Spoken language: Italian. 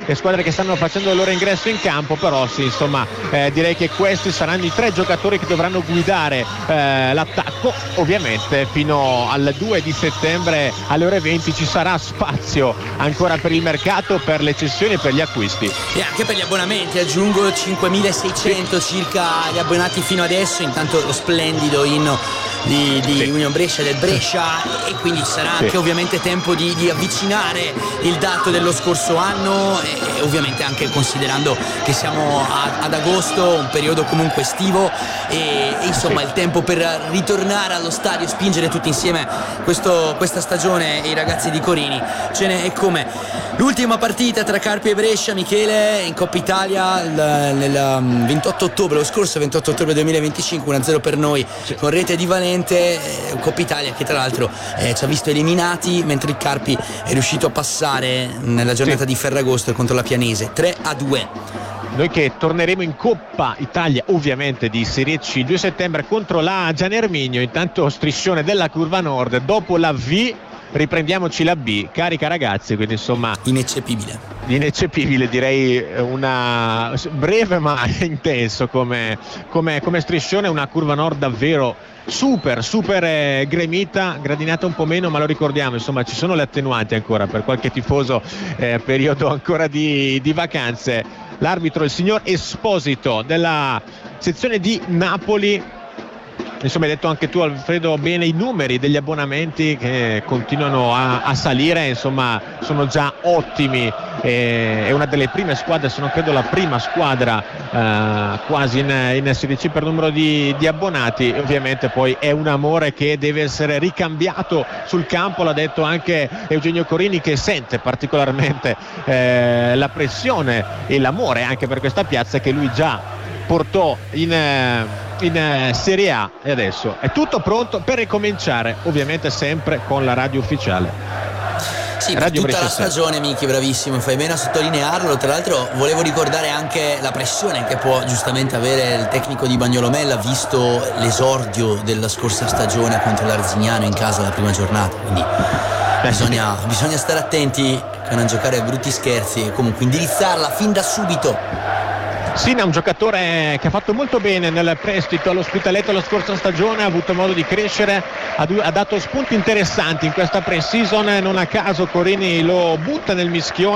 le squadre che stanno facendo il loro ingresso in campo, però sì, insomma, direi che questi saranno i 3 giocatori che dovranno guidare l'attacco. Ovviamente fino al 2 di settembre alle ore 20 ci sarà spazio ancora per il mercato, per le cessioni e per gli acquisti e anche per gli abbonamenti. Aggiungo 5.600 circa gli abbonati fino adesso, intanto lo splendido inno di Union Brescia, del Brescia, e quindi ci sarà anche ovviamente tempo di avvicinare il dato dello scorso anno, e ovviamente anche considerando che siamo ad agosto, un periodo comunque estivo, e insomma il tempo per ritornare allo stadio, spingere tutti insieme questa stagione, e i ragazzi di Corini ce n'è come. L'ultima partita tra Carpi e Brescia, Michele, in Coppa Italia nel 28 ottobre, lo scorso 28 ottobre 2025, 1-0 per noi con rete di Valente. Coppa Italia che tra l'altro ci ha visto eliminati, mentre il Carpi è riuscito a passare nella giornata di Ferragosto contro la Pianese 3-2. Noi che torneremo in Coppa Italia ovviamente di Serie C il 2 settembre contro la Gian Erminio. Intanto striscione della curva nord, dopo la V riprendiamoci la B, carica ragazzi, quindi insomma ineccepibile, direi, una breve ma intenso come striscione, una curva nord davvero super gremita, gradinata un po' meno, ma lo ricordiamo, insomma ci sono le attenuanti ancora per qualche tifoso, periodo ancora di vacanze. L'arbitro, il signor Esposito della sezione di Napoli. Insomma, hai detto anche tu, Alfredo, bene i numeri degli abbonamenti che continuano a salire, insomma sono già ottimi, è una delle prime squadre, se non credo la prima squadra quasi in Serie C per numero di abbonati. Ovviamente poi è un amore che deve essere ricambiato sul campo, l'ha detto anche Eugenio Corini, che sente particolarmente la pressione e l'amore anche per questa piazza che lui già portò in Serie A, e adesso è tutto pronto per ricominciare, ovviamente sempre con la radio ufficiale. Sì, per Radio tutta Brescia la stagione, Miki, bravissimo, fai bene a sottolinearlo. Tra l'altro volevo ricordare anche la pressione che può giustamente avere il tecnico di Bagnolomella, visto l'esordio della scorsa stagione contro l'Arzignano in casa la prima giornata, quindi bisogna stare attenti a non giocare a brutti scherzi e comunque indirizzarla fin da subito. Sina, un giocatore che ha fatto molto bene nel prestito all'Ospitaletto la scorsa stagione, ha avuto modo di crescere, ha dato spunti interessanti in questa pre-season, non a caso Corini lo butta nel mischione